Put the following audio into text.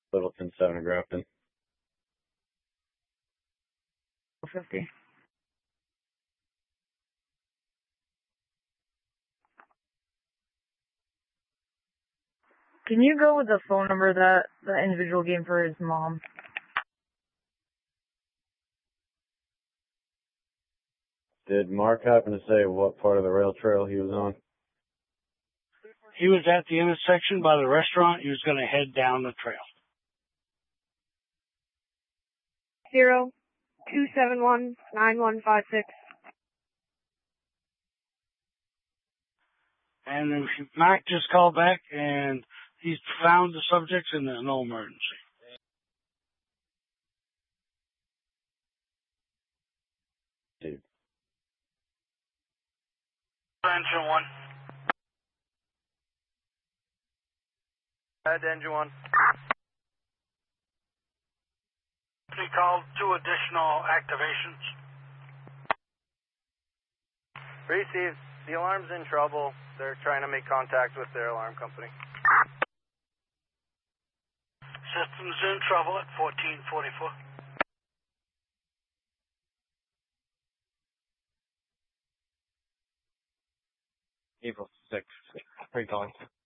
Littleton 7 and Grafton. 50. Can you go with the phone number that the individual gave for his mom? Did Mark happen to say what part of the rail trail he was on? He was at the intersection by the restaurant. He was going to head down the trail. 0271-9156. And then Mac just called back, and he's found the subjects, and there's no emergency. Dude. Engine 1. Head engine 1. He called 2 additional activations. Received. The alarm's in trouble. They're trying to make contact with their alarm company. System's in trouble at 1444. April 6th. Are you calling?